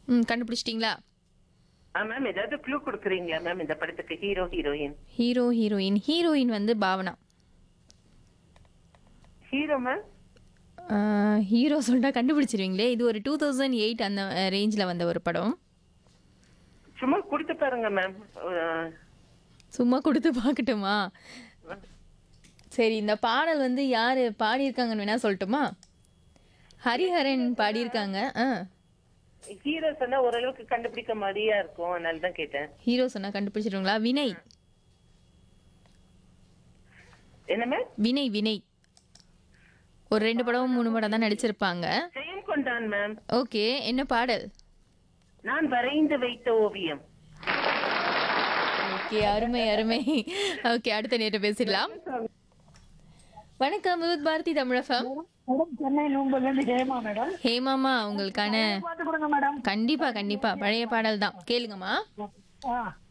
கண்டுபிடிச்சிட்டீங்களா? மேம் ஏதாவது க்ளூ கொடுக்குறீங்களா மேம் இந்த படத்துக்கு ஹீரோ ஹீரோயின்? ஹீரோயின் வந்து பாவனா. ஹீரோ மேம் ஹீரோ சொல்லிட்டா கண்டுபிடிச்சிருவீங்களே. இது ஒரு 2008 அந்த ரேஞ்சில் வந்த ஒரு படம். சும்மா கொடுத்து பாருங்க மேம். சும்மா கொடுத்து பார்க்கட்டுமா? சரி, இந்த பாடல் வந்து யார் பாடியிருக்காங்கன்னு வேணா சொல்லட்டுமா? ஹரிஹரன் பாடியிருக்காங்க. ஹீரோ சொன்னா ஓரளவுக்கு கண்டுபிடிக்க மாதிரியா இருக்கும், அதனால தான் கேட்டேன். ஹீரோ சொன்னா கண்டுபிடிச்சிருவீங்களா? வினய். என்ன மேம்? வினய் ஒரு 2 படம் 3 படம் தான் நடிச்சிருப்பாங்க. ஜெயம் கொண்டான் மேம். ஓகே, என்ன பாடல்? நான் வரைந்து வைத்த ஓவியம். ஓகே, அருமை. ஓகே, அடுத்த நேரம் பேசிடலாம். வணக்கம், with Bharathi Tamilagam. Madam Chennai நூம்பல்ல இருந்து ஹேமா மேடம். ஹேமாமா, உங்களுக்கான பாத்து கொடுங்க மேடம். கண்டிப்பா பழைய பாடல் தான், கேளுங்கம்மா.